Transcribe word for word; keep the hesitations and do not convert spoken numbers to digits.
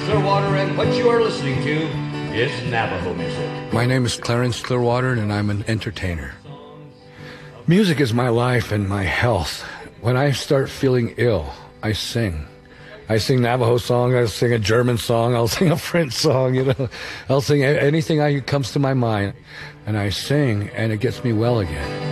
Clearwater, and what you are listening to is Navajo music. My name is Clarence Clearwater, and I'm an entertainer. Music is my life and my health. When I start feeling ill, I sing. I sing Navajo songs, I'll sing a German song, I'll sing a French song, you know. I'll sing anything that comes to my mind. And I sing, and it gets me well again.